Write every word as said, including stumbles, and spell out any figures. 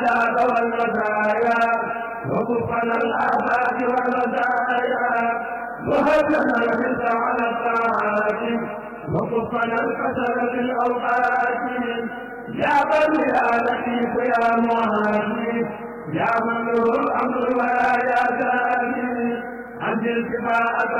والمزايا وكفنا الآفات والمزايا وهبنا الرزق على الطاعات وكفنا الكسل في الأوقات يا بر يا لطيف يا معافي يا من له الأمر ولا يا سامي أنزل كفاءة